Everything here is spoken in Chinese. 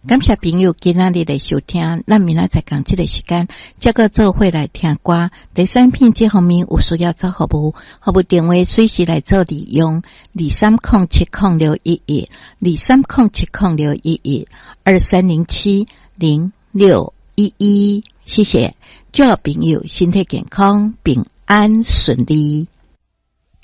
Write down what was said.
感谢朋友今仔日的收听，咱明仔载讲这个时间，这个做伙来听歌。第三篇这方面有需要做服务电话随时来做利用23070611 23070611 23070611，谢谢，祝朋友身体健康，平安顺利。